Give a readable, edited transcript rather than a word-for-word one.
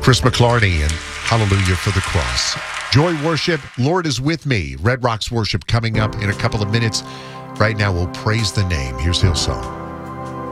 Chris McClarney and Hallelujah for the Cross. Joy worship, Lord is with me. Red Rocks worship coming up in a couple of minutes. Right now, we'll praise the name. Here's Hillsong.